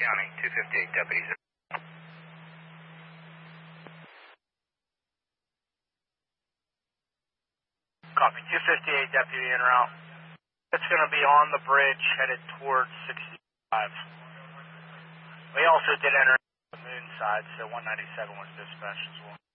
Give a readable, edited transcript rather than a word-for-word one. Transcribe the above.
County, 258 deputies. Copy, 258 deputy en route. It's going to be on the bridge headed towards 65. We also did enter the moon side, so 197 was dispatched as well.